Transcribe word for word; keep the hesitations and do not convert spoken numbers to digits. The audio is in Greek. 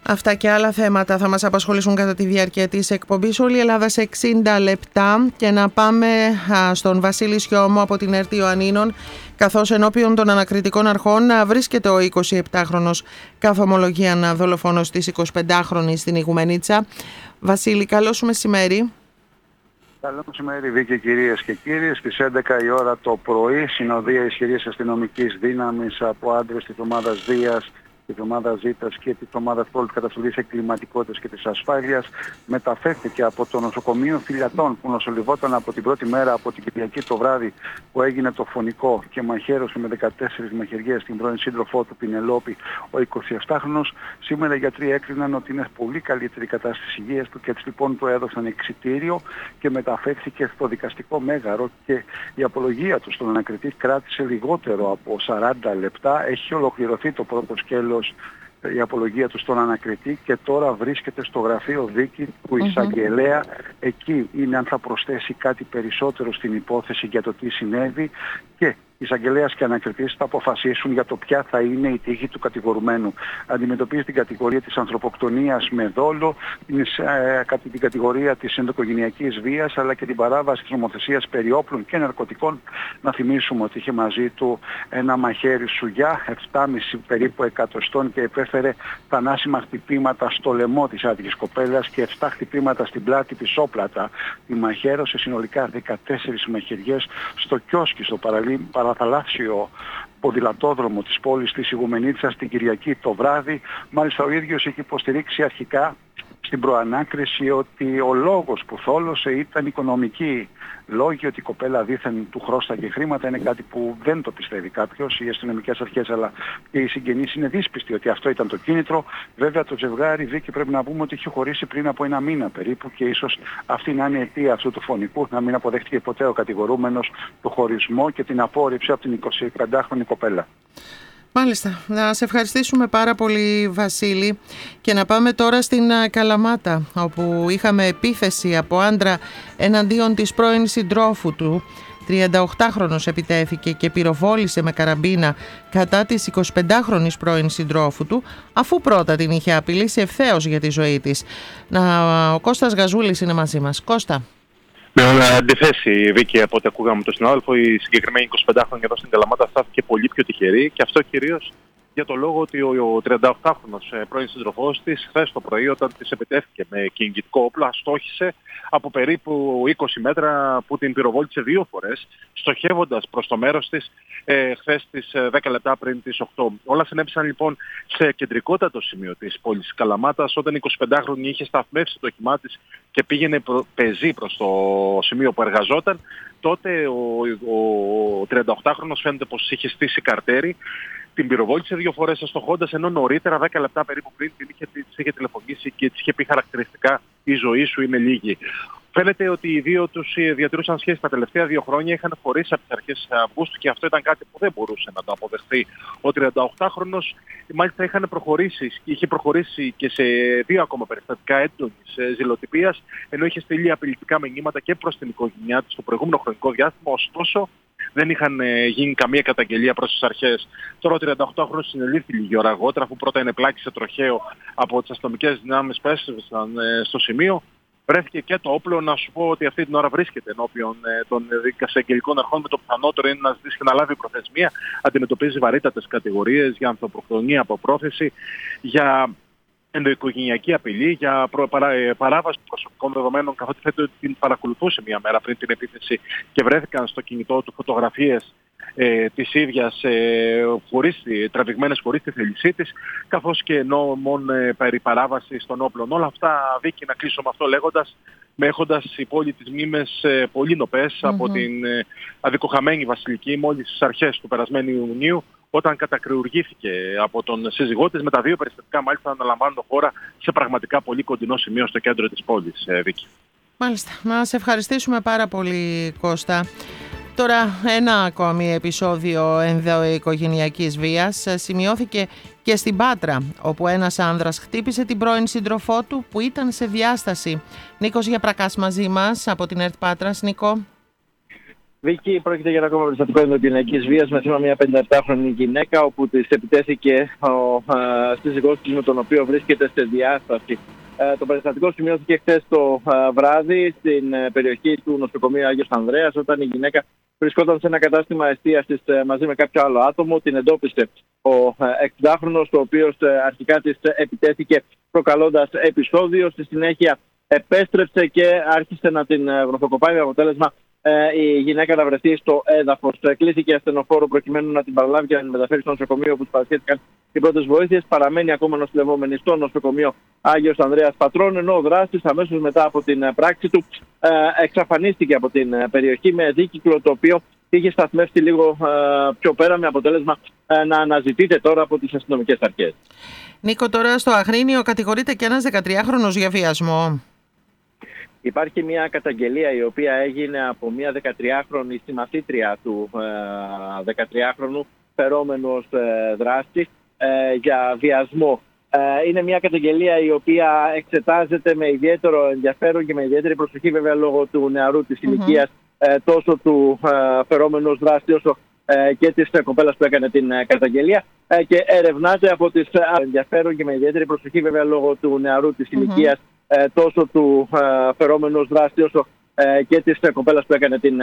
Αυτά και άλλα θέματα θα μας απασχολήσουν κατά τη διάρκεια της εκπομπής. Όλη η Ελλάδα σε εξήντα λεπτά και να πάμε α, στον Βασίλη Σιώμο από την ΕΡΤ Ιωαννίνων, καθώς ενώπιον των ανακριτικών αρχών βρίσκεται ο εικοσιεπτάχρονος καθομολογίαν δολοφόνος της εικοσιπεντάχρονης στην Ιγουμενίτσα. Βασίλη, καλό σου μεσημέρι. Καλό μεσημέρι, Βίκη, κυρίες και κύριοι. Στις έντεκα η ώρα το πρωί, συνοδεία ισχυρής αστυνομικής δύναμης από άντρες της ομάδας Δίας, της ομάδας Ζήτας και της ομάδας Πόλης Καταστολής Εγκληματικότητας και της Ασφάλειας μεταφέρθηκε από το νοσοκομείο Φιλιατών που νοσηλευόταν από την πρώτη μέρα, από την Κυριακή το βράδυ που έγινε το φωνικό και μαχαίρωσε με δεκατέσσερις μαχαιριές την πρώην σύντροφό του Πινελόπη, ο εικοσιεπτάχρονος. Σήμερα οι γιατροί έκριναν ότι είναι πολύ καλύτερη κατάσταση υγείας του και έτσι λοιπόν του έδωσαν εξιτήριο και μεταφέρθηκε στο δικαστικό μέγαρο και η απολογία του στον ανακριτή κράτησε λιγότερο από σαράντα λεπτά. Έχει ολοκληρωθεί το πρώτο σκέλος η απολογία του στον ανακριτή και τώρα βρίσκεται στο γραφείο δίκη του εισαγγελέα. Εκεί είναι αν θα προσθέσει κάτι περισσότερο στην υπόθεση για το τι συνέβη και εισαγγελέας και ανακριτής θα αποφασίσουν για το ποια θα είναι η τύχη του κατηγορουμένου. Αντιμετωπίζει την κατηγορία της ανθρωποκτονίας με δόλο, την, ε, την κατηγορία της ενδοοικογενειακής βίας, αλλά και την παράβαση της νομοθεσίας περί όπλων και ναρκωτικών. Να θυμίσουμε ότι είχε μαζί του ένα μαχαίρι σουγιά, επτά κόμμα πέντε περίπου εκατοστών και επέφερε θανάσιμα χτυπήματα στο λαιμό της άτυχης κοπέλας και επτά χτυπήματα στην πλάτη πισόπλατα. Τη μαχαίρωσε συνολικά δεκατέσσερις μαχαιριές στο κιόσκι, στο παραλί, παραθαλάσσιο ποδηλατόδρομο της πόλης της Ιγουμενίτσας την Κυριακή το βράδυ. Μάλιστα ο ίδιος είχε υποστηρίξει αρχικά στην προανάκριση ότι ο λόγος που θόλωσε ήταν οικονομική λόγοι, ότι η κοπέλα δήθεν του χρώσταγε χρήματα. Είναι κάτι που δεν το πιστεύει κάποιος, οι αστυνομικές αρχές αλλά και οι συγγενείς είναι δύσπιστοι ότι αυτό ήταν το κίνητρο. Βέβαια το ζευγάρι Βίκη πρέπει να πούμε ότι είχε χωρίσει πριν από ένα μήνα περίπου και ίσως αυτή να είναι η αιτία αυτού του φωνικού, να μην αποδέχτηκε ποτέ ο κατηγορούμενος το χωρισμό και την απόρριψη από την εικοσιπεντάχρονη κοπέλα. Μάλιστα. Να σε ευχαριστήσουμε πάρα πολύ, Βασίλη, και να πάμε τώρα στην Καλαμάτα, όπου είχαμε επίθεση από άντρα εναντίον της πρώην συντρόφου του. τριανταοκτάχρονος επιτέθηκε και πυροβόλησε με καραμπίνα κατά της εικοσιπεντάχρονης πρώην συντρόφου του, αφού πρώτα την είχε απειλήσει ευθέως για τη ζωή της. Να, ο Κώστας Γαζούλης είναι μαζί μας. Κώστα. Με αντιθέσει, Βίκη, από ό,τι ακούγαμε τον συνάδελφο, η συγκεκριμένη εικοσιπεντάχρονη εδώ στην Καλαμάτα στάθηκε πολύ πιο τυχερή και αυτό κυρίως για το λόγο ότι ο τριανταοκτάχρονος πρώην σύντροφός της χθες το πρωί, όταν της επιτέθηκε με κυνηγητικό όπλο, αστόχησε από περίπου είκοσι μέτρα που την πυροβόλησε δύο φορές, στοχεύοντας προς το μέρος της ε, χθες τις δέκα λεπτά πριν τις οκτώ. Όλα συνέβησαν λοιπόν σε κεντρικότατο σημείο της πόλης Καλαμάτας, όταν η εικοσιπεντάχρονη είχε σταθμεύσει το όχημά της και πήγαινε προ, πεζή προς το σημείο που εργαζόταν. Τότε ο, ο, ο τριανταοκτάχρονος φαίνεται πως είχε στήσει καρτέρι. Την πυροβόλησε δύο φορές αστοχώντας, ενώ νωρίτερα, δέκα λεπτά περίπου πριν, την είχε, της είχε τηλεφωνήσει και της είχε πει χαρακτηριστικά «Η ζωή σου είναι λίγη». Φαίνεται ότι οι δύο τους διατηρούσαν σχέση τα τελευταία δύο χρόνια, είχαν χωρίσει από τις αρχές Αυγούστου και αυτό ήταν κάτι που δεν μπορούσε να το αποδεχθεί. Ο τριανταοκτάχρονος μάλιστα είχαν προχωρήσει, είχε προχωρήσει και σε δύο ακόμα περιστατικά έντονης ζηλοτυπίας, ενώ είχε στείλει απειλητικά μηνύματα και προς την οικογένειά της στο προηγούμενο χρονικό διάστημα, ωστόσο δεν είχαν γίνει καμία καταγγελία προς τις αρχές. Τώρα ο τριανταοκτάχρονος συνελήφθη λίγη ώρα αργότερα, αφού πρώτα ενεπλάκησε τροχαίο από τις αστυνομικές δυνάμεις που έσβησαν στο σημείο. Βρέθηκε και το όπλο. Να σου πω ότι αυτή την ώρα βρίσκεται ενώπιον ε, των δικαστικών αρχών, με το πιθανότερο είναι να ζητήσει και να λάβει προθεσμία. Αντιμετωπίζει βαρύτατες κατηγορίες για ανθρωποκτονία από πρόθεση, για ενδοοικογενειακή απειλή, για προ, παρά, ε, παράβαση προσωπικών δεδομένων, καθότι φαίνεται ότι την παρακολουθούσε μία μέρα πριν την επίθεση και βρέθηκαν στο κινητό του φωτογραφίες Ε, της ίδιας ε, χωρίς, τραβηγμένες χωρίς τη θέλησή της, καθώς και νόμων ε, περί παράβασης των όπλων. Όλα αυτά, Βίκη, να κλείσω με αυτό λέγοντας, με έχοντας η πόλη της μνήμες ε, πολύ νοπές mm-hmm. από την ε, αδικοχαμένη Βασιλική μόλις στις αρχές του περασμένου Ιουνίου, όταν κατακριουργήθηκε από τον σύζυγό της, με τα δύο περιστατικά μάλιστα να αναλαμβάνουν χώρα σε πραγματικά πολύ κοντινό σημείο στο κέντρο της πόλης, ε, Βίκη. Μάλιστα. Να σε ευχαριστήσουμε πάρα πολύ, Κώστα. Τώρα ένα ακόμη επεισόδιο ενδοοικογενειακής βίας σημειώθηκε και στην Πάτρα, όπου ένας άνδρας χτύπησε την πρώην σύντροφό του που ήταν σε διάσταση. Νίκος Γιαπρακάς μαζί μας από την ΕΡΤ Πάτρας. Νίκο. Βίκυ, πρόκειται για ένα ακόμα περιστατικό ενδοκινιακής βίας με θύμα μια πενηνταεπτάχρονη γυναίκα, όπου της επιτέθηκε ο ε, σύζυγός της, με τον οποίο βρίσκεται σε διάσταση. Ε, το περιστατικό σημειώθηκε χθες το ε, βράδυ στην ε, περιοχή του νοσοκομείου Άγιος Ανδρέας, όταν η γυναίκα βρισκόταν σε ένα κατάστημα εστίασης ε, μαζί με κάποιο άλλο άτομο. Την εντόπισε ο ε, εξήντα-χρονος, ο οποίος ε, αρχικά της επιτέθηκε προκαλώντας επεισόδιο. Στη συνέχεια επέστρεψε και άρχισε να την βροχοκοπάει, με αποτέλεσμα ε, η γυναίκα να βρεθεί στο έδαφος. Κλήθηκε ασθενοφόρο προκειμένου να την παραλάβει και να την μεταφέρει στο νοσοκομείο, όπου παρασχέθηκαν οι πρώτες βοήθειες. Παραμένει ακόμα νοσηλευόμενη στο νοσοκομείο Άγιος Ανδρέας Πατρών, ενώ ο δράστης αμέσως μετά από την πράξη του ε, εξαφανίστηκε από την περιοχή με δίκυκλο, το οποίο είχε σταθμεύσει λίγο ε, πιο πέρα, με αποτέλεσμα ε, να αναζητείται τώρα από τις αστυνομικές αρχές. Νίκο, τώρα στο Αγρίνιο κατηγορείται και ένας δεκατριάχρονος για βιασμό. Υπάρχει μια καταγγελία η οποία έγινε από μια δεκατριάχρονη συμμαθήτρια του ε, δεκατριάχρονου φερόμενου ως ε, δράστη ε, για βιασμό. Ε, είναι μια καταγγελία η οποία εξετάζεται με ιδιαίτερο ενδιαφέρον και με ιδιαίτερη προσοχή, βέβαια, λόγω του νεαρού της mm-hmm. ηλικίας ε, τόσο του ε, φερόμενου ως δράστη όσο ε, και της ε, κοπέλας που έκανε την ε, καταγγελία ε, και ερευνάται από τις ε, ενδιαφέρον και με ιδιαίτερη προσοχή, βέβαια, λόγω του νεαρού της mm-hmm. ηλικίας Ε, τόσο του ε, φερόμενου ως δράστη όσο ε, και της ε, κοπέλας που έκανε την